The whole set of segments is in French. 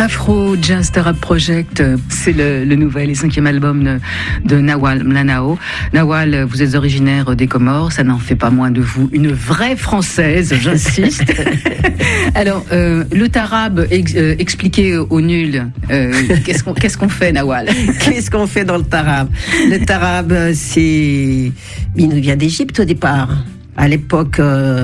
Afro Jazz Tarab Project, c'est le nouvel et 5e album de Nawal Mlanao. Nawal, vous êtes originaire des Comores, ça n'en fait pas moins de vous une vraie Française, j'insiste. Alors, le tarab, expliquez aux nuls, qu'est-ce qu'on fait, Nawal? Qu'est-ce qu'on fait dans le tarab? Le tarab, il nous vient d'Égypte au départ, à l'époque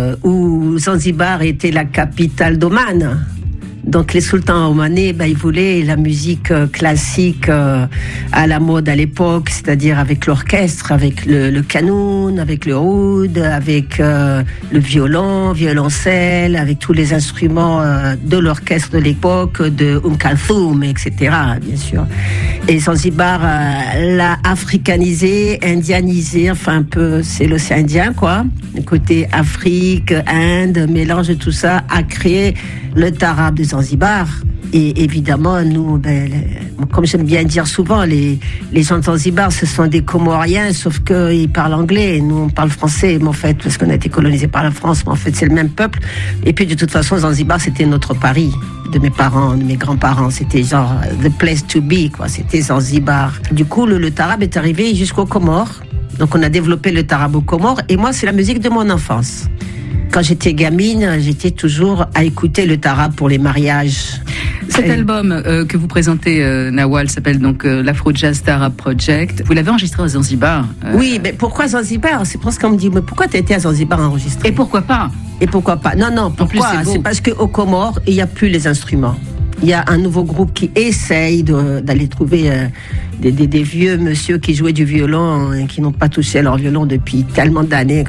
où Zanzibar était la capitale d'Oman. Donc les sultans omanais, ils voulaient la musique classique à la mode à l'époque, c'est-à-dire avec l'orchestre, avec le kanoun, avec le oud, avec le violoncelle, avec tous les instruments de l'orchestre de l'époque, de Kalthoum, etc. bien sûr. Et Zanzibar l'a africanisé, indianisé, enfin un peu, c'est l'océan Indien quoi. Le côté Afrique, Inde, mélange de tout ça a créé le tarab de Zanzibar. Et évidemment, nous, comme j'aime bien dire souvent, les gens de Zanzibar, ce sont des Comoriens, sauf qu'ils parlent anglais. Nous, on parle français, mais en fait, parce qu'on a été colonisé par la France, mais en fait, c'est le même peuple. Et puis, de toute façon, Zanzibar, c'était notre Paris, de mes parents, de mes grands-parents. C'était genre the place to be, quoi. C'était Zanzibar. Du coup, le tarab est arrivé jusqu'aux Comores. Donc, on a développé le tarab aux Comores. Et moi, c'est la musique de mon enfance. Quand j'étais gamine, j'étais toujours à écouter le tarab pour les mariages. Cet album que vous présentez, Nawal, s'appelle donc l'Afro Jazz Tarab Project. Vous l'avez enregistré à Zanzibar. Oui, mais pourquoi Zanzibar? C'est parce qu'on me dit, mais pourquoi tu as été à Zanzibar enregistré? Et pourquoi pas? Non, pourquoi? C'est parce qu'aux Comores, il n'y a plus les instruments. Il y a un nouveau groupe qui essaye d'aller trouver des vieux monsieur qui jouaient du violon et qui n'ont pas touché leur violon depuis tellement d'années.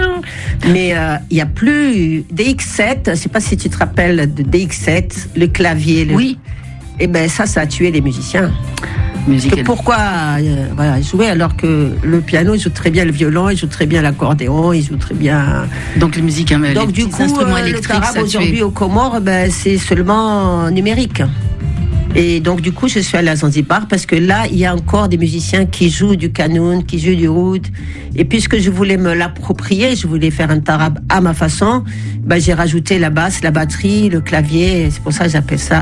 Mais il n'y a plus DX7, je ne sais pas si tu te rappelles de DX7, le clavier. Oui. Et ça a tué les musiciens. Pourquoi jouer alors que le piano, il joue très bien le violon, il joue très bien l'accordéon, il joue très bien... Donc les musiques, donc du coup, le tarab aujourd'hui aux Comores, c'est seulement numérique. Et donc du coup, je suis allée à Zanzibar parce que là, il y a encore des musiciens qui jouent du kanoun, qui jouent du oud. Et puisque je voulais me l'approprier, je voulais faire un tarab à ma façon, j'ai rajouté la basse, la batterie, le clavier. C'est pour ça que j'appelle ça